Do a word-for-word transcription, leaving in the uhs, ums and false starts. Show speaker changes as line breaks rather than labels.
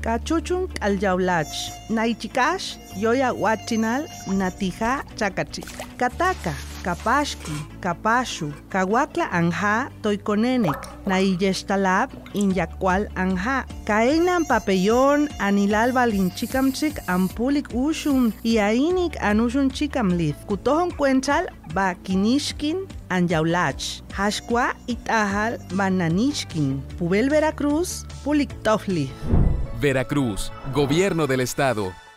Kachuchun aljaulach. Naichikash yoya huachinal natija chakachi. Kataka. Kapashki, Kapashu, Kawakla anja toikonenek, Naiyestalab, Inyakwal anja, Kaenan papellón, Anilal balinchikamchik, Ampulik ushun, Iainik anushun chikamlith, Kutohon cuenchal, Ba kinishkin, Anyaulach, Hashkwa itahal, Bananishkin, Pubel Veracruz, Pulik Tofli.
Veracruz, Gobierno del Estado.